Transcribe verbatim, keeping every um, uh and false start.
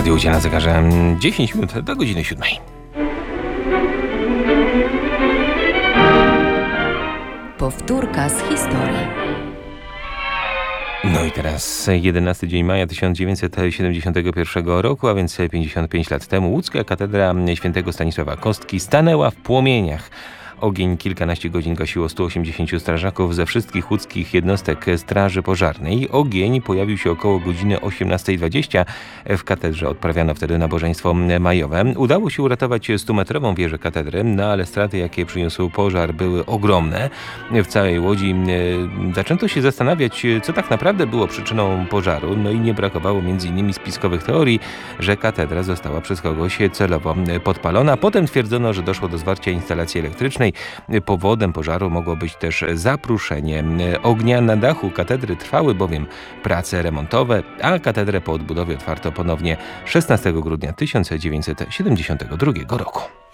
Radio Łódź na zegarze dziesięć minut do godziny siódmej. Powtórka z historii. No i teraz jedenasty dzień maja tysiąc dziewięćset siedemdziesiątego pierwszego roku, a więc pięćdziesiąt pięć lat temu, łódzka katedra świętego Stanisława Kostki stanęła w płomieniach. Ogień kilkanaście godzin gasiło stu osiemdziesięciu strażaków ze wszystkich łódzkich jednostek straży pożarnej. Ogień pojawił się około godziny osiemnastej dwadzieścia. W katedrze odprawiano wtedy nabożeństwo majowe. Udało się uratować stumetrową wieżę katedry, no ale straty, jakie przyniósł pożar, były ogromne. W całej Łodzi e, zaczęto się zastanawiać, co tak naprawdę było przyczyną pożaru. No i nie brakowało między innymi spiskowych teorii, że katedra została przez kogoś celowo podpalona. Potem twierdzono, że doszło do zwarcia instalacji elektrycznej. Powodem pożaru mogło być też zapruszenie ognia. Na dachu katedry trwały bowiem prace remontowe, a katedrę po odbudowie otwarto ponownie szesnastego grudnia tysiąc dziewięćset siedemdziesiątego drugiego roku.